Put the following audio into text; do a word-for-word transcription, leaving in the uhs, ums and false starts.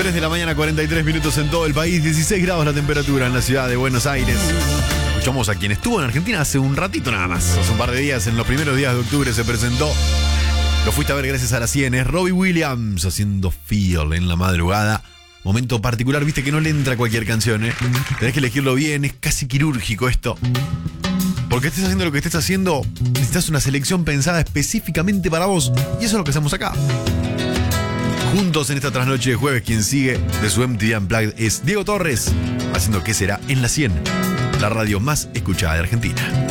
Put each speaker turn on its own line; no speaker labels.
tres de la mañana, cuarenta y tres minutos en todo el país, dieciséis grados la temperatura en la ciudad de Buenos Aires. Escuchamos a quien estuvo en Argentina hace un ratito nada más. Hace un par de días, en los primeros días de octubre se presentó. Lo fuiste a ver gracias a la C N. Es Robbie Williams haciendo Feel en la madrugada. Momento particular, viste que no le entra cualquier canción, ¿eh? Tenés que elegirlo bien, es casi quirúrgico esto. Porque estés haciendo lo que estés haciendo, necesitas una selección pensada específicamente para vos. Y eso es lo que hacemos acá. Juntos en esta trasnoche de jueves, quien sigue de su M T V Unplugged es Diego Torres, haciendo ¿Qué será? En la cien, la radio más escuchada de Argentina.